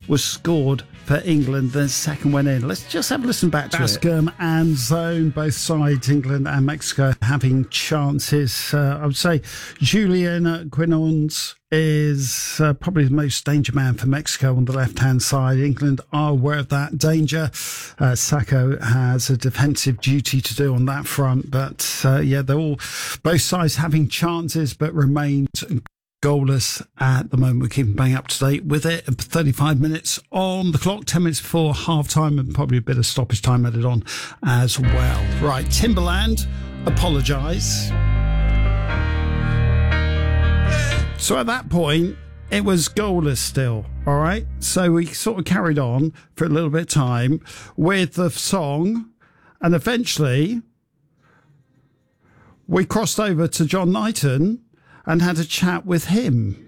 was scored for England. The second went in. Let's just have a listen back to Bascom and Zone, both sides, England and Mexico, having chances. I would say Julian Quinones is probably the most danger man for Mexico on the left-hand side. England are aware of that danger. Sacco has a defensive duty to do on that front. But, they're both sides having chances, but remained goalless at the moment. We're keeping bang up to date with it. 35 minutes on the clock, 10 minutes before half time, and probably a bit of stoppage time added on as well. Right, Timberland apologise. So at that point, it was goalless still, all right? So we sort of carried on for a little bit of time with the song, and eventually we crossed over to John Knighton and had a chat with him.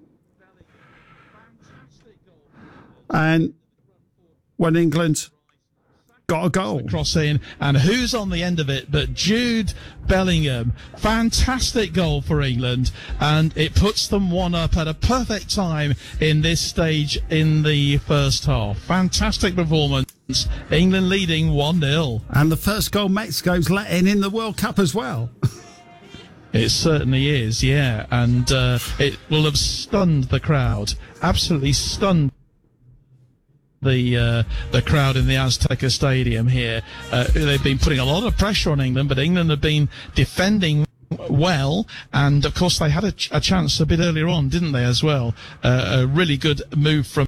And when England got a goal. Cross in, and who's on the end of it but Jude Bellingham. Fantastic goal for England, and it puts them one up at a perfect time in this stage in the first half. Fantastic performance. England leading 1-0. And the first goal Mexico's let in the World Cup as well. It certainly is, yeah, and it will have stunned the crowd, absolutely stunned the crowd in the Azteca Stadium here. They've been putting a lot of pressure on England, but England have been defending well, and of course they had a chance a bit earlier on, didn't they, as well? A really good move from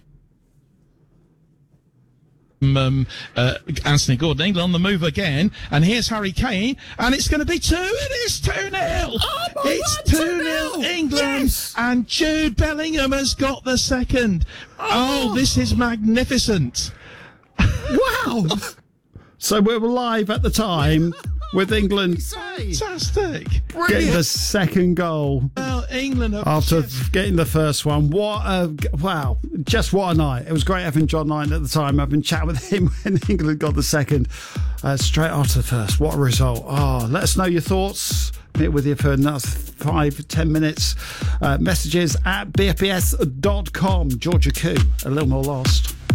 Anthony Gordon. England on the move again, and here's Harry Kane, and it's going to be 2. It is 2-0. It's 2-0 England, yes. And Jude Bellingham has got the second. Oh, this is magnificent. Wow. So we were live at the time with England fantastic getting the second goal. Well, England after getting the first one. Just what a night. It was great having John Knight at the time. I've been chatting with him when England got the second straight after the first. What a result. Let us know your thoughts. Meet with you for another 5-10 minutes. Messages at bfbs.com. Georgia Koo, A Little More Lost.